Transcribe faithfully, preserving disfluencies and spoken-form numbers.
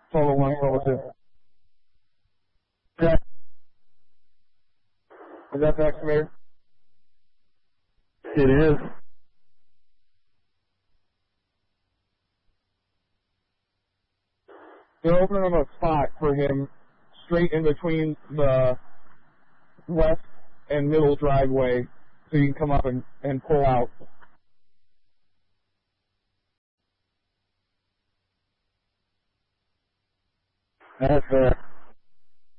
Total one, what was it? Yeah. Is that the excavator? It is. They're opening up a spot for him straight in between the west and middle driveway so you can come up and, and pull out. That's fair.